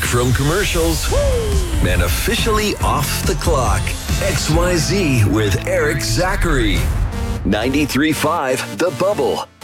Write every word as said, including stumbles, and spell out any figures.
from commercials and officially off the clock. X Y Z with Eric Zachary. ninety-three point five The Bubble.